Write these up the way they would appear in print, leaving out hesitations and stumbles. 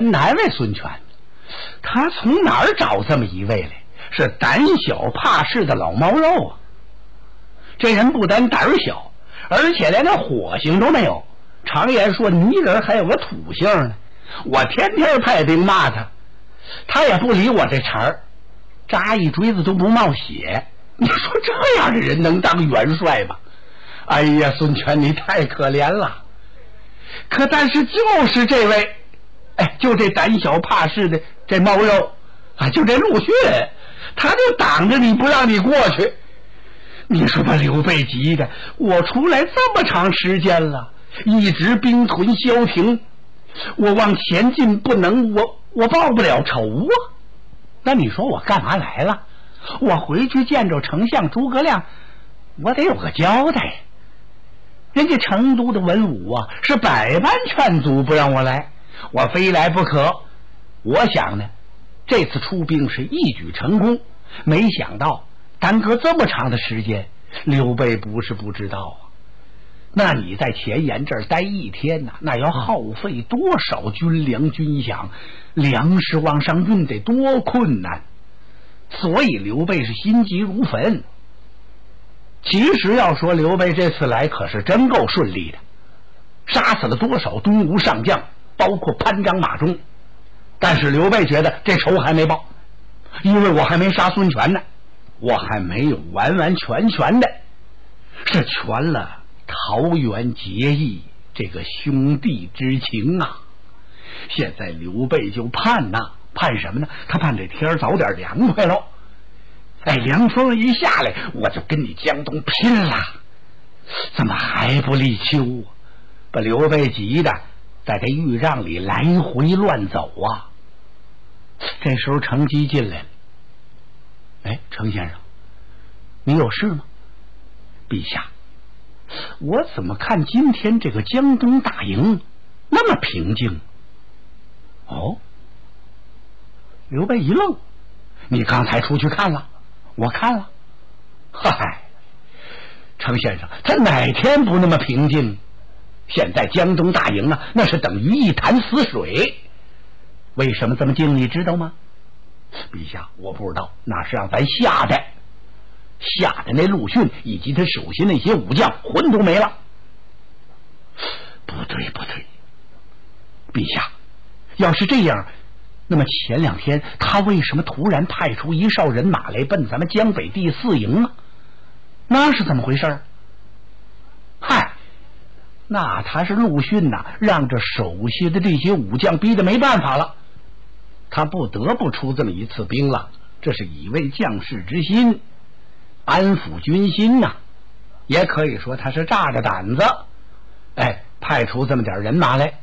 人哪位孙权？他从哪儿找这么一位来？是胆小怕事的老毛肉啊！这人不但胆小，而且连那火性都没有。常言说泥人还有个土性呢。我天天派兵骂他，他也不理我这茬儿，扎一锥子都不冒血。你说这样的人能当元帅吗？哎呀，孙权你太可怜了。可但是就是这位，就这胆小怕事的这毛肉啊，就这陆逊，他就挡着你不让你过去。你说把刘备急的，我出来这么长时间了，一直兵屯萧亭，我往前进不能，我报不了仇啊。那你说我干嘛来了？我回去见着丞相诸葛亮，我得有个交代。人家成都的文武啊，是百般劝阻不让我来，我非来不可。我想呢，这次出兵是一举成功，没想到耽搁这么长的时间，刘备不是不知道啊。那你在前沿这儿待一天呐，那要耗费多少军粮军饷，粮食往上运得多困难。所以刘备是心急如焚。其实要说刘备这次来可是真够顺利的，杀死了多少东吴上将，包括潘璋马忠。但是刘备觉得这仇还没报，因为我还没杀孙权呢，我还没有完完全全的是全了桃园结义这个兄弟之情啊。现在刘备就盼呐，盼什么呢？他盼这天早点凉快喽。凉风一下来，我就跟你江东拼了。怎么还不立秋啊？把刘备急的在这豫让里来回乱走啊。这时候程基进来了。程先生，你有事吗？陛下，我怎么看今天这个江东大营那么平静？哦，刘备一愣，你刚才出去看了？我看了。嗨，程先生，他哪天不那么平静？现在江东大营啊，那是等于一潭死水。为什么这么静你知道吗？陛下，我不知道，那是让咱吓的那陆逊以及他手下那些武将魂都没了。不对，陛下，要是这样，那么前2天他为什么突然派出一哨人马来奔咱们江北第4营呢？那是怎么回事？嗨，那他是陆逊呐，让这手下的这些武将逼得没办法了，他不得不出这么一次兵了。这是以慰将士之心，安抚军心呐，也可以说他是炸着胆子派出这么点人马来。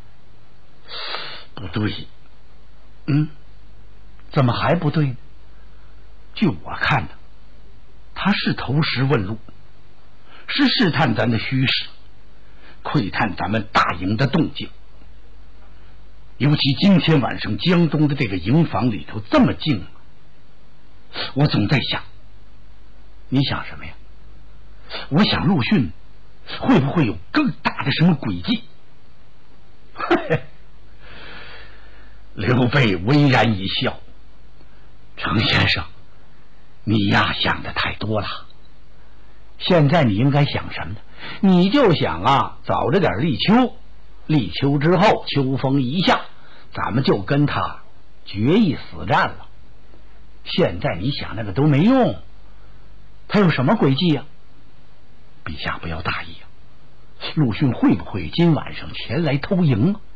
不对。怎么还不对呢？据我看呢，他是投石问路，是试探咱的虚实，窥探咱们大营的动静。尤其今天晚上江东的这个营房里头这么静，我总在想，你想什么呀？我想陆逊会不会有更大的什么诡计？刘备微然一笑，程先生，你呀想的太多了。现在你应该想什么呢？你就想啊，早着点立秋，立秋之后秋风一下，咱们就跟他决一死战了。现在你想那个都没用，他有什么诡计呀？陛下不要大意啊，陆逊会不会今晚上前来偷营啊？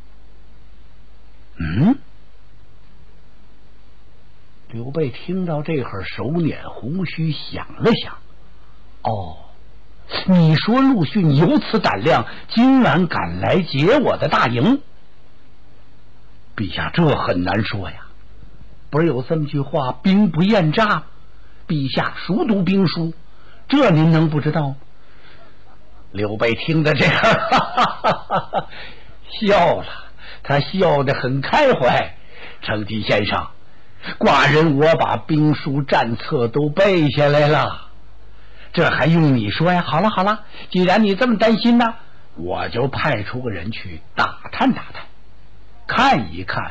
刘备听到这会儿，手捻胡须，想了想。你说陆逊有此胆量，今晚赶来劫我的大营？陛下，这很难说呀。不是有这么句话，兵不厌诈？陛下熟读兵书，这您能不知道？刘备听到这个笑了，他笑得很开怀。程基先生，寡人我把兵书战策都背下来了，这还用你说呀？好了，既然你这么担心呢，我就派出个人去打探，看一看